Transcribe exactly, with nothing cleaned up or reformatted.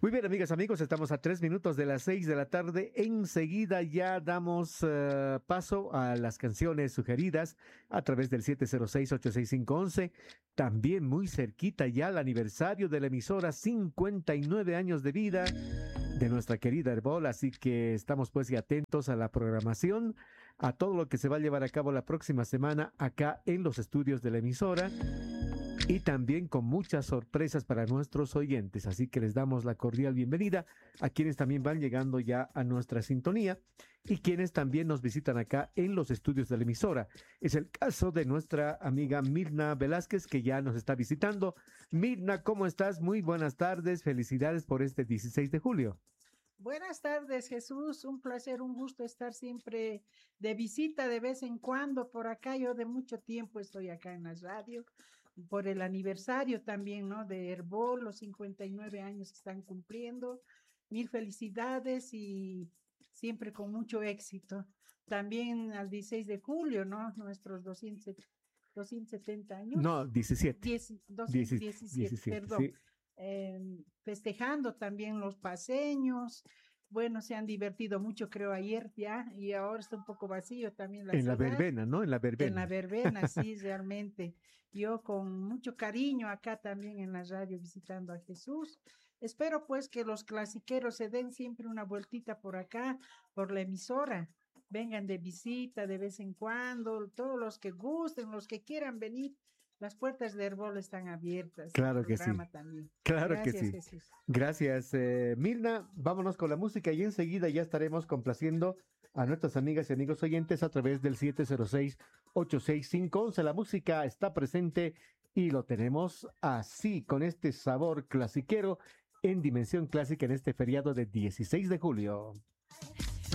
Muy bien, amigas, amigos, estamos a tres minutos de las seis de la tarde. Enseguida ya damos eh, paso a las canciones sugeridas a través del siete cero seis, ocho seis cinco, once. También muy cerquita ya el aniversario de la emisora, cincuenta y nueve años de vida de nuestra querida Herbol, así que estamos pues y atentos a la programación, a todo lo que se va a llevar a cabo la próxima semana acá en los estudios de la emisora y también con muchas sorpresas para nuestros oyentes, así que les damos la cordial bienvenida a quienes también van llegando ya a nuestra sintonía y quienes también nos visitan acá en los estudios de la emisora. Es el caso de nuestra amiga Mirna Velázquez, que ya nos está visitando. Mirna, ¿cómo estás? Muy buenas tardes, felicidades por este dieciséis de julio. Buenas tardes, Jesús. Un placer, un gusto estar siempre de visita de vez en cuando por acá. Yo de mucho tiempo estoy acá en la radio, por el aniversario también, ¿no? De Herbol, los cincuenta y nueve años que están cumpliendo. Mil felicidades y siempre con mucho éxito. También al dieciséis de julio, ¿no? Nuestros doscientos, doscientos setenta No, años, diecisiete. diez, doscientos diecisiete, diecisiete, diecisiete, perdón. sí. Eh, festejando también los paseños. Bueno, se han divertido mucho, creo, ayer ya, y ahora está un poco vacío también la En la ciudad. verbena, ¿no? En la En la verbena. verbena, sí, realmente. Yo con mucho cariño acá también en la radio visitando a Jesús. Espero pues que los clasiqueros se den siempre una vueltita por acá, por la emisora. Vengan de visita de vez en cuando, todos los que gusten, los que quieran venir. Las puertas de Herbol están abiertas, el Claro que sí. programa también. Claro que Gracias, sí. Jesús. Gracias, eh, Mirna. Vámonos con la música y enseguida ya estaremos complaciendo a nuestras amigas y amigos oyentes a través del siete cero seis, ocho seis cinco, once. La música está presente y lo tenemos así, con este sabor clasiquero en Dimensión Clásica en este feriado de dieciséis de julio.